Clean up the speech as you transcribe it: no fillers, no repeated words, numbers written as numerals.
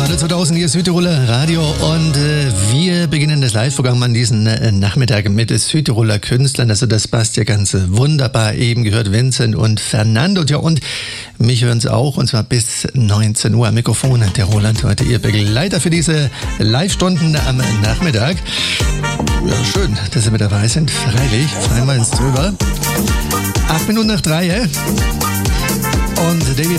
Hallo 2000, hier ist Südtiroler Radio und wir beginnen das Live-Programm an diesem Nachmittag mit Südtiroler Künstlern. Also das passt ja ganz wunderbar. Eben gehört Vincent und Fernando. Ja, und mich hören sie auch, und zwar bis 19 Uhr am Mikrofon. Der Roland heute Ihr Begleiter für diese Live-Stunden am Nachmittag. Ja, schön, dass Sie mit dabei sind. Freilich, zweimal ins Drüber. 8 Minuten nach 3, Und David